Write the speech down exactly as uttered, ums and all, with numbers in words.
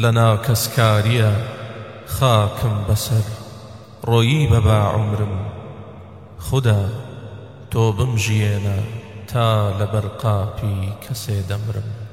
لنا كسكاريا خاكم بسر رويب با عمرم خدا تو بمجينا تا لبرقاپي كسي دمرم